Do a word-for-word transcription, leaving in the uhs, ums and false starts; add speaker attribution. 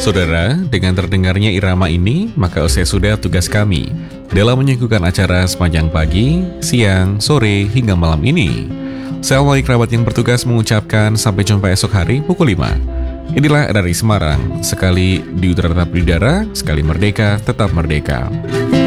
Speaker 1: Saudara, dengan terdengarnya irama ini, maka usai sudah tugas kami dalam menyuguhkan acara sepanjang pagi, siang, sore, hingga malam ini. Saya wali kerabat yang bertugas mengucapkan sampai jumpa esok hari pukul lima. Inilah R R I Semarang, sekali di udara tetap di udara, sekali merdeka tetap merdeka.